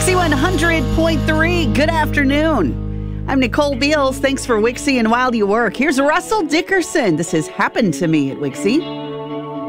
Wixie 100.3. Good afternoon. I'm Nicole Beals. Thanks for Wixie and While You Work. Here's Russell Dickerson. This has happened to me at Wixie.